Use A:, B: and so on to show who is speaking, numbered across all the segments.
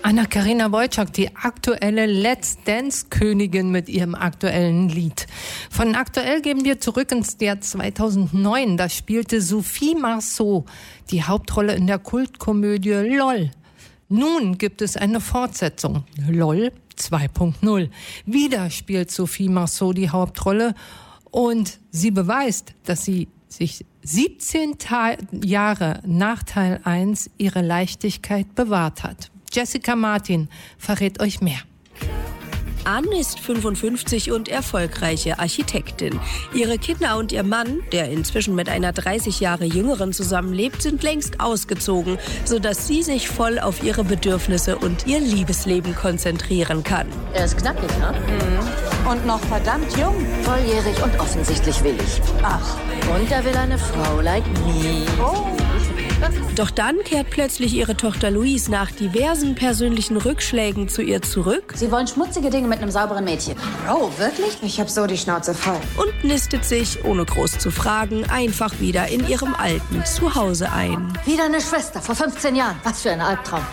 A: Anna-Karina Wojcik, die aktuelle Let's Dance-Königin mit ihrem aktuellen Lied. Von aktuell geben wir zurück ins Jahr 2009. Da spielte Sophie Marceau die Hauptrolle in der Kultkomödie LOL. Nun gibt es eine Fortsetzung, LOL 2.0. Wieder spielt Sophie Marceau die Hauptrolle und sie beweist, dass sie sich 17 Jahre nach Teil 1 ihre Leichtigkeit bewahrt hat. Jessica Martin verrät euch mehr.
B: Anne ist 55 und erfolgreiche Architektin. Ihre Kinder und ihr Mann, der inzwischen mit einer 30 Jahre jüngeren zusammenlebt, sind längst ausgezogen, sodass sie sich voll auf ihre Bedürfnisse und ihr Liebesleben konzentrieren kann.
C: Er ist knackig, ne?
D: Und noch verdammt jung.
C: Volljährig und offensichtlich willig.
D: Ach.
C: Und er will eine Frau like me.
D: Oh.
B: Doch dann kehrt plötzlich ihre Tochter Louise nach diversen persönlichen Rückschlägen zu ihr zurück.
E: Sie wollen schmutzige Dinge mit einem sauberen Mädchen.
D: Oh, wirklich? Ich hab so die Schnauze voll.
B: Und nistet sich, ohne groß zu fragen, einfach wieder in ihrem alten Zuhause ein.
C: Wieder eine Schwester, vor 15 Jahren. Was für ein Albtraum.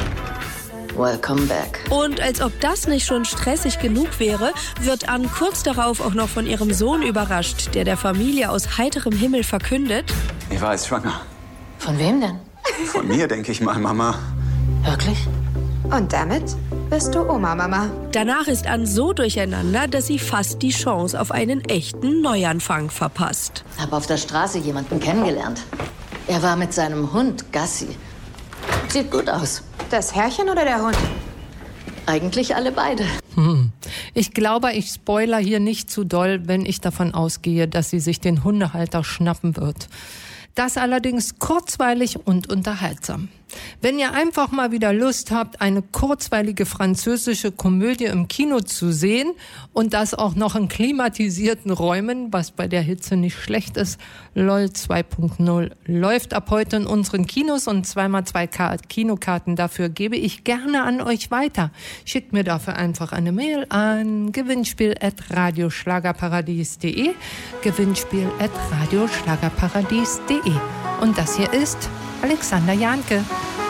C: Welcome back.
B: Und als ob das nicht schon stressig genug wäre, wird Anne kurz darauf auch noch von ihrem Sohn überrascht, der Familie aus heiterem Himmel verkündet:
F: Ich war jetzt schwanger.
C: Von wem denn?
F: Von mir, denke ich mal, Mama.
C: Wirklich?
D: Und damit bist du Oma, Mama.
B: Danach ist Anne so durcheinander, dass sie fast die Chance auf einen echten Neuanfang verpasst.
C: Habe auf der Straße jemanden kennengelernt. Er war mit seinem Hund Gassi. Sieht gut aus.
D: Das Herrchen oder der Hund?
C: Eigentlich alle beide.
A: Ich glaube, ich spoiler hier nicht zu doll, wenn ich davon ausgehe, dass sie sich den Hundehalter schnappen wird. Das allerdings kurzweilig und unterhaltsam. Wenn ihr einfach mal wieder Lust habt, eine kurzweilige französische Komödie im Kino zu sehen und das auch noch in klimatisierten Räumen, was bei der Hitze nicht schlecht ist, LOL 2.0 läuft ab heute in unseren Kinos und 2x2 Kinokarten dafür gebe ich gerne an euch weiter. Schickt mir dafür einfach eine Mail an gewinnspiel@radioschlagerparadies.de gewinnspiel@radioschlagerparadies.de. Und das hier ist Alexander Jahnke.